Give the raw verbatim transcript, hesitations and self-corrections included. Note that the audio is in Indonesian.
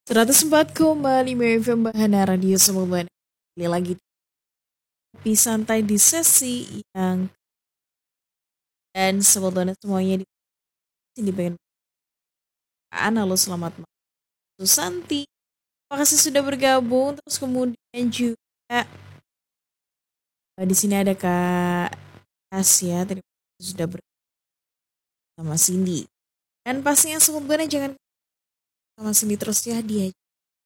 seratus empat koma lima F M Bahana Radio Semoga kembali lagi di santai di sesi yang dan sebetulnya semuanya di sini pengen halo selamat malam Susanti, makasih sudah bergabung. Terus kemudian juga eh, di sini ada Kak Asia, terima kasih sudah bergabung sama Cindy. Dan pastinya semoga jangan sama Cindy terus ya, dia